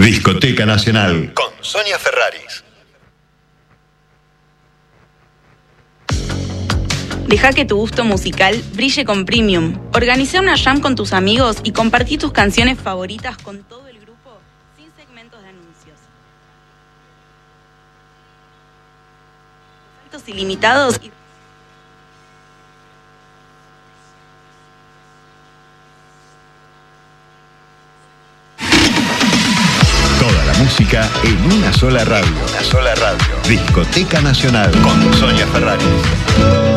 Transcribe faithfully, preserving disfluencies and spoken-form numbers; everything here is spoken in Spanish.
Discoteca Nacional con Sonia Ferraris. Deja que tu gusto musical brille con Premium. Organiza una jam con tus amigos y compartí tus canciones favoritas con todo el grupo sin segmentos de anuncios. Saltos ilimitados y... Toda la música en una sola radio. Una sola radio. Discoteca Nacional con Sonia Ferraris.